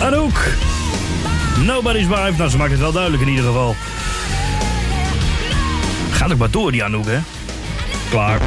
Anouk. Nobody's wife. Nou, ze maakt het wel duidelijk in ieder geval. Gaat ook maar door, die Anouk, hè? Klaar.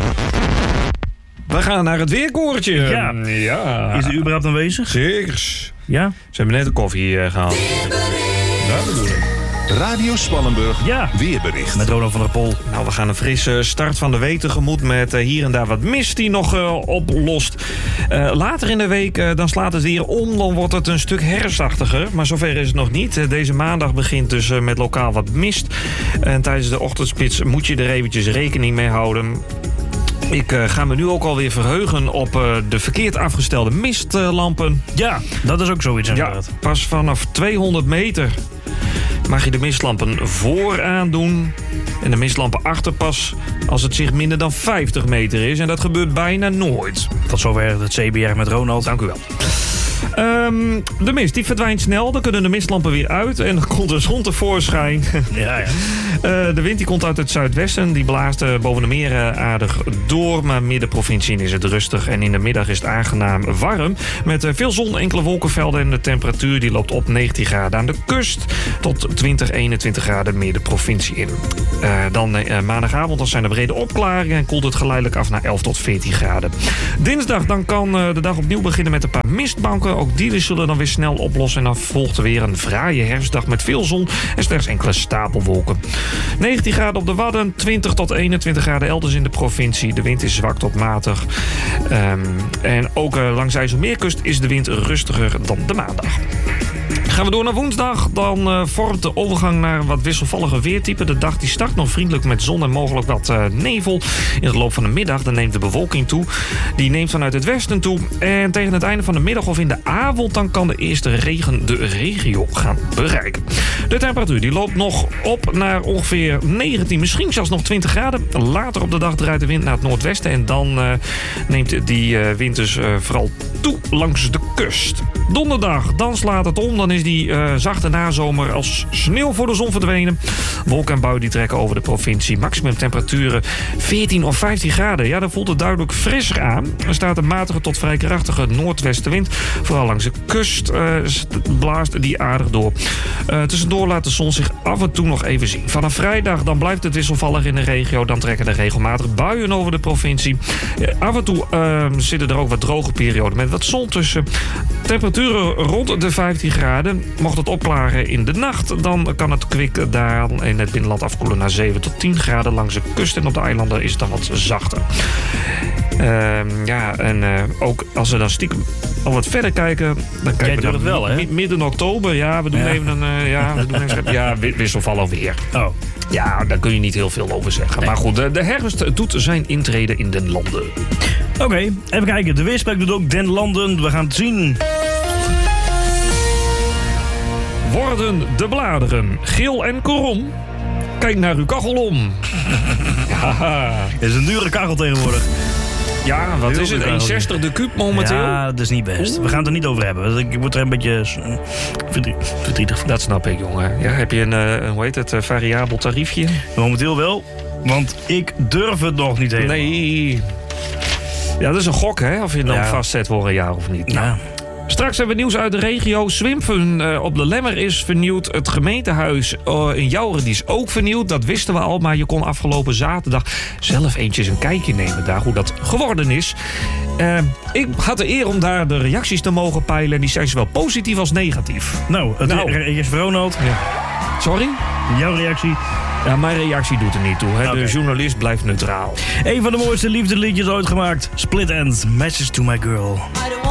We gaan naar het weerkoortje. Ja. Is er überhaupt aanwezig? Zeker. Ja? Ze hebben net een koffie gehaald. Dat bedoel ik. Radio Spannenburg, Ja. weerbericht. Met Ronald van der Pol. Nou, we gaan een frisse start van de week tegemoet met hier en daar wat mist die nog oplost. Later in de week dan slaat het weer om, dan wordt het een stuk herfstachtiger. Maar zover is het nog niet. Deze maandag begint dus met lokaal wat mist. En tijdens de ochtendspits moet je er eventjes rekening mee houden. Ik ga me nu ook alweer verheugen op de verkeerd afgestelde mistlampen. Ja, dat is ook zoiets Ja, inderdaad. pas vanaf 200 meter mag je de mistlampen vooraan doen. En de mistlampen achter pas als het zich minder dan 50 meter is. En dat gebeurt bijna nooit. Tot zover het CBR met Ronald. Dank u wel. De mist die verdwijnt snel. Dan kunnen de mistlampen weer uit. En dan komt de zon tevoorschijn. Ja. De wind die komt uit het zuidwesten. Die blaast boven de meren aardig door. Maar middenprovincie is het rustig. En in de middag is het aangenaam warm. Met veel zon, enkele wolkenvelden. En de temperatuur die loopt op 19 graden aan de kust. Tot 20, 21 graden middenprovincie in. Dan maandagavond dan zijn er brede opklaringen. En koelt het geleidelijk af naar 11 tot 14 graden. Dinsdag dan kan de dag opnieuw beginnen met een paar mistbanken. Ook die zullen dan weer snel oplossen. En dan volgt er weer een fraaie herfstdag met veel zon en slechts enkele stapelwolken. 19 graden op de Wadden, 20 tot 21 graden elders in de provincie. De wind is zwak tot matig. En ook langs de IJsselmeerkust is de wind rustiger dan de maandag. Gaan we door naar woensdag. Dan vormt de overgang naar een wat wisselvallige weertype. De dag die start nog vriendelijk met zon en mogelijk wat nevel. In de loop van de middag dan neemt de bewolking toe. Die neemt vanuit het westen toe. En tegen het einde van de middag of in de avond dan kan de eerste regen de regio gaan bereiken. De temperatuur die loopt nog op naar ongeveer 19, misschien zelfs nog 20 graden. Later op de dag draait de wind naar het noordwesten. En dan neemt die wind dus vooral toe langs de kust. Donderdag, dan slaat het om. Dan is die zachte nazomer als sneeuw voor de zon verdwenen. Wolken en buien die trekken over de provincie. Maximum temperaturen 14 of 15 graden. Ja, dan voelt het duidelijk frisser aan. Er staat een matige tot vrij krachtige noordwestenwind. Vooral langs de kust blaast die aardig door. Tussendoor laat de zon zich af en toe nog even zien. Vanaf vrijdag dan blijft het wisselvallig in de regio. Dan trekken er regelmatig buien over de provincie. Af en toe zitten er ook wat droge perioden met wat zon tussen. Temperaturen rond de 15 graden. Mocht het opklaren in de nacht, dan kan het kwik daar in het binnenland afkoelen naar 7 tot 10 graden. Langs de kust en op de eilanden is het dan wat zachter. Ook als we dan stiekem al wat verder kijken, dan kijken we dan wel, hè? Midden oktober. Ja, we doen even een wisselvallig weer. Oh. Ja, daar kun je niet heel veel over zeggen. Nee. Maar goed, de herfst doet zijn intrede in den landen. Oké, even kijken. De weerspreek doet ook den landen. We gaan het zien. Worden de bladeren geel en korom? Kijk naar uw kachel om. Ja. Het is een dure kachel tegenwoordig. Ja, wat is het? 1,60 de kuub momenteel? Ja, dat is niet best. We gaan het er niet over hebben. Ik word er een beetje verdrietig van. Dat snap ik, jongen. Ja, heb je een variabel tariefje? Momenteel wel, want ik durf het nog niet helemaal. Nee. Ja, dat is een gok, hè? Of je dan vastzet voor een jaar of niet. Ja. Nou. Straks hebben we nieuws uit de regio. Zwimfen op de Lemmer is vernieuwd. Het gemeentehuis in Jouren is ook vernieuwd. Dat wisten we al, maar je kon afgelopen zaterdag zelf eentjes een kijkje nemen daar hoe dat geworden is. Ik had de eer om daar de reacties te mogen peilen. En die zijn zowel positief als negatief. Nou, is voor Ronald. Ja. Sorry? Jouw reactie? Ja, mijn reactie doet er niet toe. Hè? Okay. De journalist blijft neutraal. Een van de mooiste liefdesliedjes ooit gemaakt. Split Enz, Message to My Girl.